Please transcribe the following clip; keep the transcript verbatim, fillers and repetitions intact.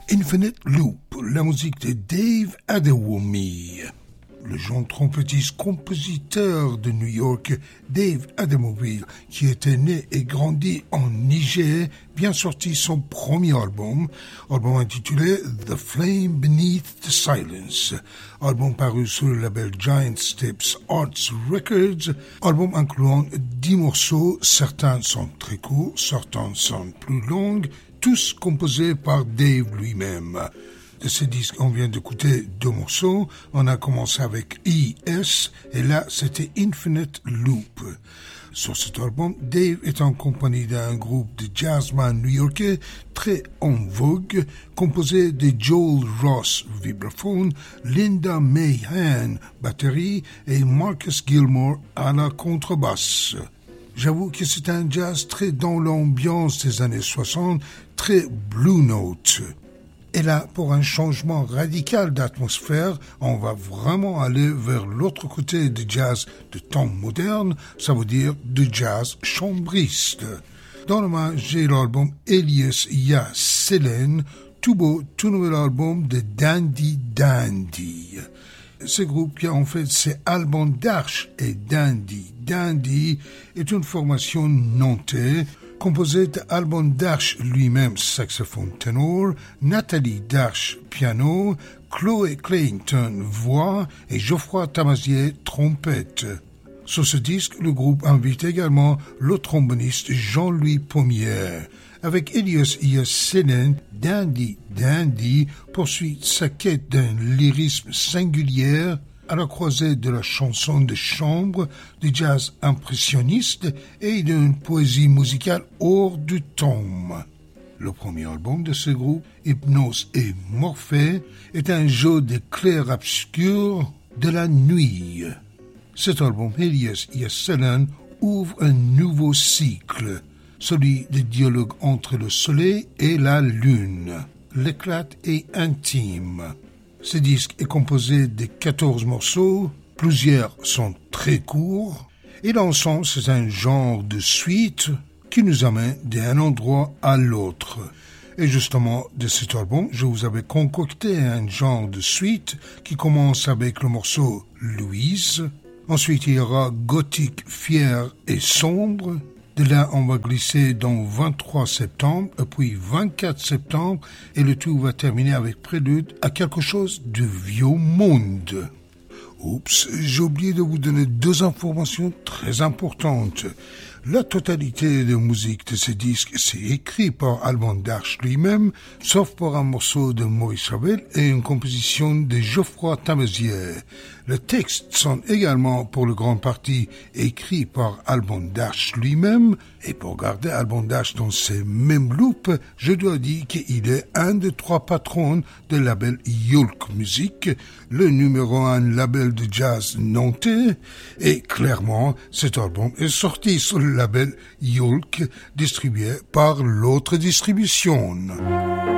Infinite Loop, la musique de Dave Adewumi. Le jeune trompettiste-compositeur de New York, Dave Adewumi, qui était né et grandi en Niger, vient sortir son premier album, album intitulé The Flame Beneath the Silence, album paru sur le label Giant Steps Arts Records, album incluant dix morceaux, certains sont très courts, certains sont plus longs, tous composés par Dave lui-même. De ce disque, on vient d'écouter deux morceaux. On a commencé avec E S et là, c'était Infinite Loop. Sur cet album, Dave est en compagnie d'un groupe de jazzman new-yorkais très en vogue, composé de Joel Ross, vibraphone, Linda Mahan, batterie et Marcus Gilmore à la contrebasse. J'avoue que c'est un jazz très dans l'ambiance des années soixante, très Blue Note. Et là, pour un changement radical d'atmosphère, on va vraiment aller vers l'autre côté du jazz de temps moderne, ça veut dire du jazz chambriste. Dans le main, j'ai l'album Elias Ya Selene, tout beau, tout nouvel album de Dandy Dandy. Ce groupe qui en fait c'est Alban Darche et Dandy. Dandy est une formation nantaise composée d'Alban Darche lui-même saxophone ténor, Nathalie Darche piano, Chloé Clayton voix et Geoffroy Tamazier trompette. Sur ce disque, le groupe invite également le tromboniste Jean-Louis Pommier. Avec Elias Ya Selene, Dandy Dandy poursuit sa quête d'un lyrisme singulier à la croisée de la chanson de chambre, du jazz impressionniste et d'une poésie musicale hors du temps. Le premier album de ce groupe, Hypnose et Morphée, est un jeu de clair-obscur de la nuit. Cet album, Elias Ya Selene, ouvre un nouveau cycle, celui des dialogues entre le soleil et la lune. L'éclat est intime. Ce disque est composé de quatorze morceaux, plusieurs sont très courts, et l'ensemble c'est un genre de suite qui nous amène d'un endroit à l'autre. Et justement, de cet album, je vous avais concocté un genre de suite qui commence avec le morceau Louise. Ensuite, il y aura Gothique, fier et sombre. De là, on va glisser dans vingt-trois septembre, et puis vingt-quatre septembre, et le tout va terminer avec prélude à quelque chose de vieux monde. Oups, j'ai oublié de vous donner deux informations très importantes. La totalité de musique de ce disque, c'est écrit par Alban Darche lui-même, sauf pour un morceau de Maurice Ravel et une composition de Geoffroy Tamazier. Les textes sont également pour le grand parti écrits par Alban Darche lui-même, et pour garder Alban Darche dans ces mêmes loupes, je dois dire qu'il est un des trois patrons du label Yulk Music, le numéro un label de jazz nantais, et clairement, cet album est sorti sur le label Yulk, distribué par l'autre distribution.